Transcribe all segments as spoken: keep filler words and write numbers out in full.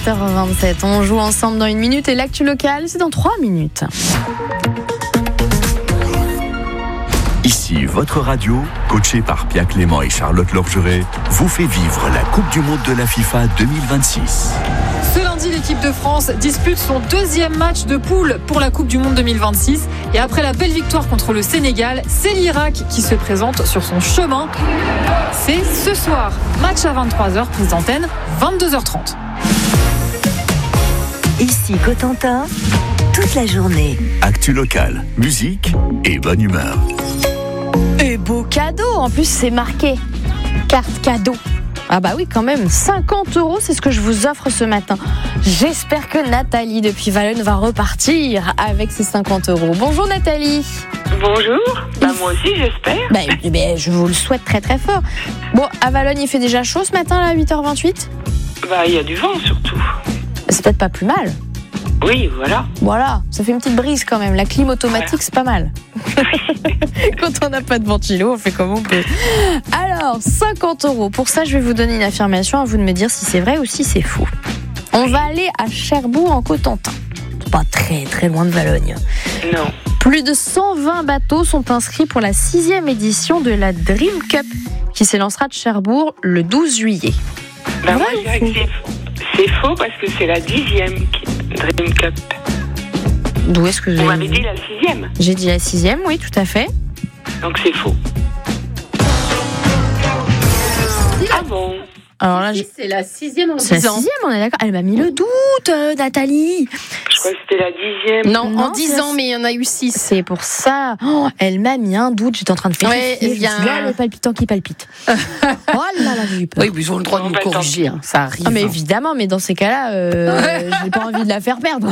sept heures vingt-sept. On joue ensemble dans une minute et l'actu locale, c'est dans trois minutes. Ici, votre radio, coachée par Pia Clément et Charlotte Lorgeret, vous fait vivre la Coupe du Monde de la FIFA deux mille vingt-six. Ce lundi, l'équipe de France dispute son deuxième match de poule pour la Coupe du Monde deux mille vingt-six. Et après la belle victoire contre le Sénégal, c'est l'Irak qui se présente sur son chemin. C'est ce soir, match à vingt-trois heures, prise d'antenne, vingt-deux heures trente. Ici Cotentin, toute la journée. Actu locale, musique et bonne humeur. Et beau cadeau, en plus c'est marqué carte cadeau. Ah bah oui, quand même, cinquante euros, c'est ce que je vous offre ce matin. J'espère que Nathalie depuis Valognes va repartir avec ses cinquante euros. Bonjour Nathalie. Bonjour, bah moi aussi j'espère. Bah, bah, je vous le souhaite très très fort. Bon, à Valognes il fait déjà chaud ce matin là, à huit heures vingt-huit. Bah il y a du vent surtout. C'est peut-être pas plus mal. Oui, voilà. Voilà, ça fait une petite brise quand même. La clim automatique, voilà. C'est pas mal. Quand on n'a pas de ventilo, on fait comme on peut. Alors, cinquante euros. Pour ça, je vais vous donner une affirmation. À vous de me dire si c'est vrai ou si c'est faux. On va aller à Cherbourg en Cotentin. Pas très très loin de Valognes. Non. Plus de cent vingt bateaux sont inscrits pour la sixième édition de la Dream Cup qui s'élancera de Cherbourg le douze juillet. Bah moi, je dirais que c'est, c'est faux parce que c'est la dixième Dream Cup. D'où est-ce que j'ai... Vous m'avez dit la sixième. J'ai dit la sixième, oui, tout à fait. Donc c'est faux. Ah bon? Alors là, si, c'est la sixième en c'est dix la ans. sixième, on est d'accord. Elle m'a mis le doute, euh, Nathalie. Je crois que c'était la dixième. Non, Non, en dix c'est- ans, mais il y en a eu six. C'est pour ça. Oh, elle m'a mis un doute. J'étais en train de faire. Ouais, je me bien. suis dit, oh, le palpitant qui palpite. Oh là là, j'ai eu peur. Oui, mais ils ont le droit de Bon, nous bah, tant corriger, hein, ça arrive. Ah mais hein. évidemment, mais dans ces cas-là, euh, j'ai pas envie de la faire perdre.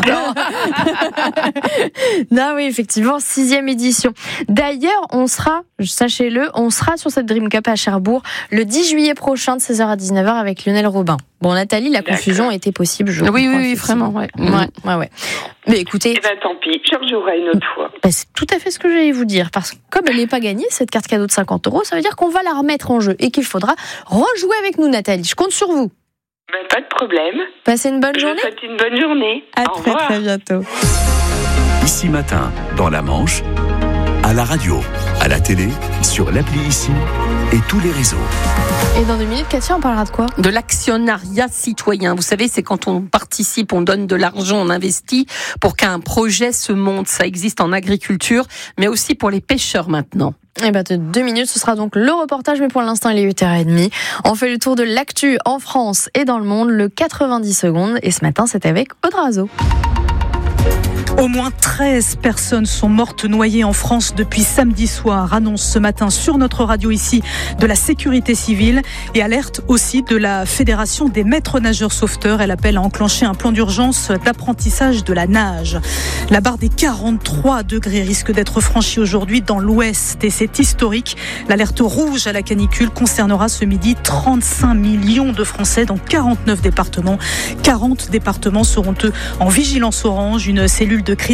Non, oui, effectivement, sixième édition. D'ailleurs, on sera, sachez-le, on sera sur cette Dream Cup à Cherbourg le dix juillet prochain de seize heures à dix-neuf heures avec Lionel Robin. Bon, Nathalie, la D'accord. confusion était possible, je Oui, comprends, oui, oui, effectivement. vraiment, ouais. Ouais, ouais, ouais. Mais écoutez, Eh ben tant pis, je rejouerai une autre fois. bah, c'est tout à fait ce que j'allais vous dire, parce que comme elle n'est pas gagnée, cette carte cadeau de cinquante euros, ça veut dire qu'on va la remettre en jeu et qu'il faudra rejouer avec nous, Nathalie. Je compte sur vous. Ben, pas de problème. Passez une bonne Je vous journée. souhaite une bonne journée. À Au très revoir. très bientôt. Ici matin, dans la Manche, à la radio, à la télé, sur l'appli Ici et tous les réseaux. Et dans deux minutes, Katia, on parlera de quoi ? De l'actionnariat citoyen. Vous savez, c'est quand on participe, on donne de l'argent, on investit pour qu'un projet se monte. Ça existe en agriculture, mais aussi pour les pêcheurs maintenant. Eh ben, de deux minutes, ce sera donc le reportage, mais pour l'instant, il est huit heures trente. On fait le tour de l'actu en France et dans le monde, le quatre-vingt-dix secondes. Et ce matin, c'est avec Audrazo. Au moins treize personnes sont mortes noyées en France depuis samedi soir, annonce ce matin sur notre radio ici de la sécurité civile et alerte aussi de la Fédération des maîtres nageurs sauveteurs. Elle appelle à enclencher un plan d'urgence d'apprentissage de la nage. La barre des quarante-trois degrés risque d'être franchie aujourd'hui dans l'ouest et c'est historique. L'alerte rouge à la canicule concernera ce midi trente-cinq millions de Français dans quarante-neuf départements. quarante départements seront eux en vigilance orange, une cellule de crise